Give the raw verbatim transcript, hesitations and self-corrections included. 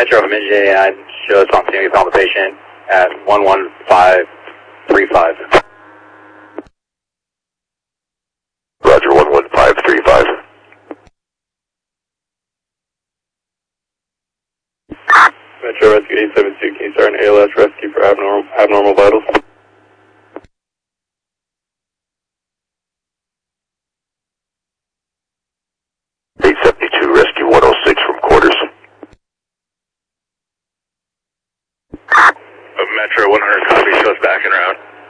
Metro from N J I shows on scene we found the patient at one one five three five. Roger, one one five three five. Metro Rescue eight seven two, can you start an A L S rescue for abnormal, abnormal vitals? eight seventy-two, rescue one oh six from quarters. Metro one hundred copy, shows back and around.